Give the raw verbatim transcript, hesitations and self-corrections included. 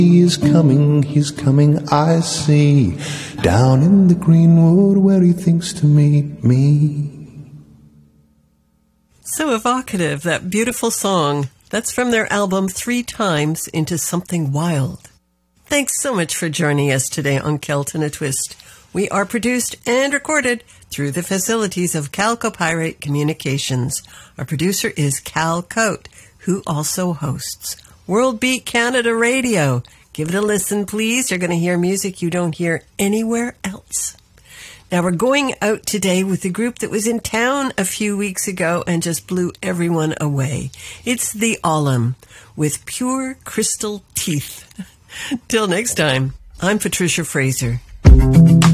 He is coming, he's coming, I see, down in the greenwood where he thinks to meet me. So evocative, that beautiful song. That's from their album Three Times Into Something Wild. Thanks so much for joining us today on Kelton a Twist. We are produced and recorded through the facilities of Calcopyrate Communications. Our producer is Cal Coate, who also hosts World Beat Canada Radio. Give it a listen, please. You're going to hear music you don't hear anywhere else. Now, we're going out today with a group that was in town a few weeks ago and just blew everyone away. It's the Ollum with Pure Crystal Teeth. Till next time, I'm Patricia Fraser.